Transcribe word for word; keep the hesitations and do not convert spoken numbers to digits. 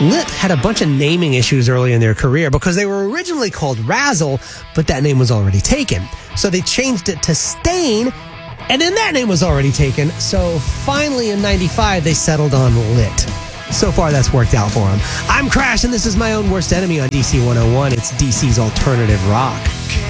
Lit had a bunch of naming issues early in their career because they were originally called Razzle, but that name was already taken. So they changed it to Stain, and then that name was already taken. So finally in ninety-five, they settled on Lit. So far, that's worked out for them. I'm Crash, and this is My Own Worst Enemy on D C one oh one. It's D C's alternative rock.